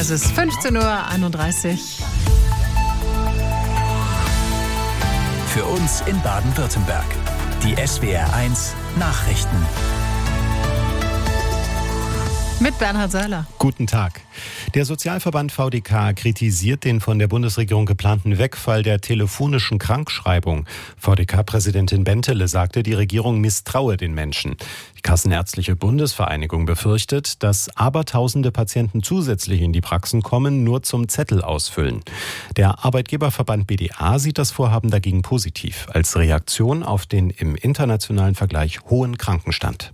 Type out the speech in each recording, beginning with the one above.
Es ist 15:31 Uhr. Für uns in Baden-Württemberg. Die SWR1 Nachrichten. Mit Bernhard Seiler. Guten Tag. Der Sozialverband VDK kritisiert den von der Bundesregierung geplanten Wegfall der telefonischen Krankschreibung. VDK-Präsidentin Bentele sagte, die Regierung misstraue den Menschen. Die Kassenärztliche Bundesvereinigung befürchtet, dass abertausende Patienten zusätzlich in die Praxen kommen, nur zum Zettel ausfüllen. Der Arbeitgeberverband BDA sieht das Vorhaben dagegen positiv, als Reaktion auf den im internationalen Vergleich hohen Krankenstand.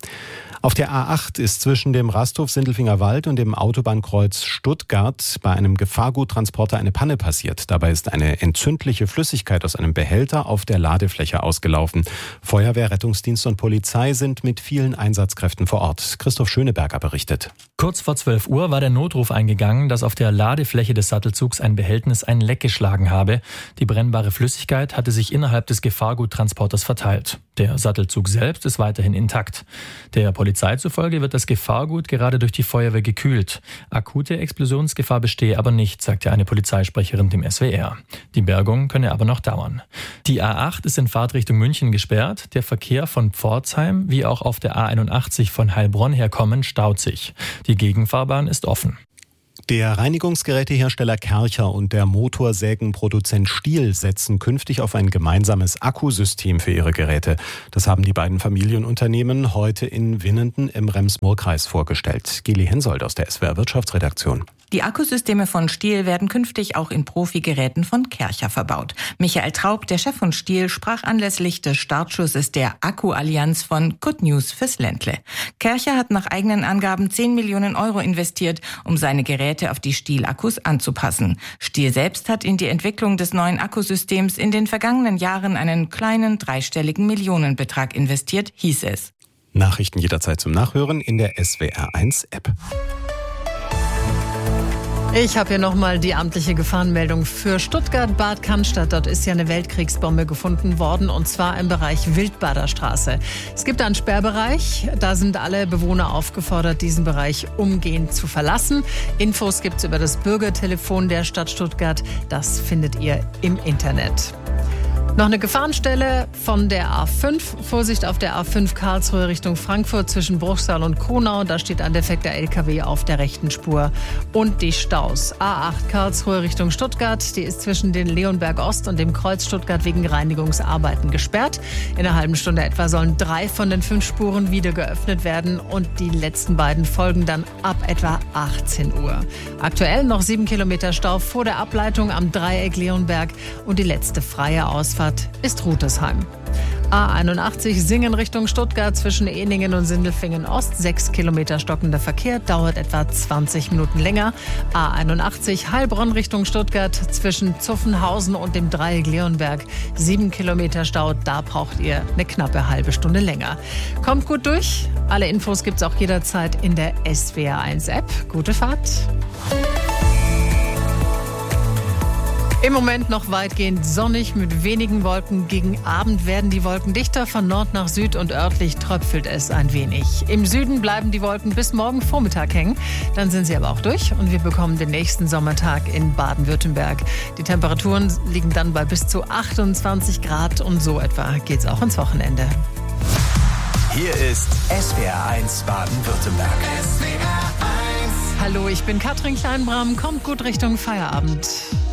Auf der A8 ist zwischen dem Rasthof-Sindelfinger Wald und dem Autobahnkreuz Stuttgart bei einem Gefahrguttransporter eine Panne passiert. Dabei ist eine entzündliche Flüssigkeit aus einem Behälter auf der Ladefläche ausgelaufen. Feuerwehr, Rettungsdienst und Polizei sind mit vielen Einsatzkräften vor Ort. Christoph Schöneberger berichtet. Kurz vor 12 Uhr war der Notruf eingegangen, dass auf der Ladefläche des Sattelzugs ein Behältnis ein Leck geschlagen habe. Die brennbare Flüssigkeit hatte sich innerhalb des Gefahrguttransporters verteilt. Der Sattelzug selbst ist weiterhin intakt. Der Polizei zufolge wird das Gefahrgut gerade durch die Feuerwehr gekühlt. Akute Explosionsgefahr bestehe aber nicht, sagte eine Polizeisprecherin dem SWR. Die Bergung könne aber noch dauern. Die A8 ist in Fahrtrichtung München gesperrt. Der Verkehr von Pforzheim wie auch auf der A81 von Heilbronn herkommen staut sich. Die Gegenfahrbahn ist offen. Der Reinigungsgerätehersteller Kärcher und der Motorsägenproduzent Stihl setzen künftig auf ein gemeinsames Akkusystem für ihre Geräte. Das haben die beiden Familienunternehmen heute in Winnenden im Rems-Murr-Kreis vorgestellt. Geli Hensoldt aus der SWR Wirtschaftsredaktion. Die Akkusysteme von Stihl werden künftig auch in Profi-Geräten von Kärcher verbaut. Michael Traub, der Chef von Stihl, sprach anlässlich des Startschusses der Akku-Allianz von Good News fürs Ländle. Kärcher hat nach eigenen Angaben 10 Millionen Euro investiert, um seine Geräte auf die Stihl-Akkus anzupassen. Stihl selbst hat in die Entwicklung des neuen Akkusystems in den vergangenen Jahren einen kleinen dreistelligen Millionenbetrag investiert, hieß es. Nachrichten jederzeit zum Nachhören in der SWR1-App. Ich habe hier nochmal die amtliche Gefahrenmeldung für Stuttgart-Bad Cannstatt. Dort ist ja eine Weltkriegsbombe gefunden worden, und zwar im Bereich Wildbader Straße. Es gibt einen Sperrbereich, da sind alle Bewohner aufgefordert, diesen Bereich umgehend zu verlassen. Infos gibt es über das Bürgertelefon der Stadt Stuttgart. Das findet ihr im Internet. Noch eine Gefahrenstelle von der A5. Vorsicht auf der A5 Karlsruhe Richtung Frankfurt zwischen Bruchsal und Kronau. Da steht ein defekter LKW auf der rechten Spur. Und die Staus. A8 Karlsruhe Richtung Stuttgart. Die ist zwischen den Leonberg Ost und dem Kreuz Stuttgart wegen Reinigungsarbeiten gesperrt. In einer halben Stunde etwa sollen 3 von den 5 Spuren wieder geöffnet werden. Und die letzten beiden folgen dann ab etwa 18 Uhr. Aktuell noch 7 Kilometer Stau vor der Ableitung am Dreieck Leonberg. Und die letzte freie Ausfahrt ist Rutesheim. A81 Singen Richtung Stuttgart zwischen Ehningen und Sindelfingen Ost. 6 Kilometer stockender Verkehr, dauert etwa 20 Minuten länger. A81 Heilbronn Richtung Stuttgart zwischen Zuffenhausen und dem Dreieck Leonberg. 7 Kilometer Stau, da braucht ihr eine knappe halbe Stunde länger. Kommt gut durch. Alle Infos gibt's auch jederzeit in der SWR1-App. Gute Fahrt. Im Moment noch weitgehend sonnig mit wenigen Wolken. Gegen Abend werden die Wolken dichter von Nord nach Süd und örtlich tröpfelt es ein wenig. Im Süden bleiben die Wolken bis morgen Vormittag hängen. Dann sind sie aber auch durch und wir bekommen den nächsten Sommertag in Baden-Württemberg. Die Temperaturen liegen dann bei bis zu 28 Grad und so etwa geht's auch ins Wochenende. Hier ist SWR1 Baden-Württemberg. Hallo, ich bin Katrin Kleinbram. Kommt gut Richtung Feierabend.